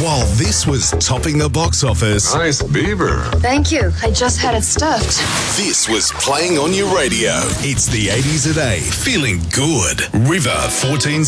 While this was topping the box office, Nice beaver. Thank you. I just had it stuffed. this was playing on your radio. It's the 80s at 8. Feeling good. River 14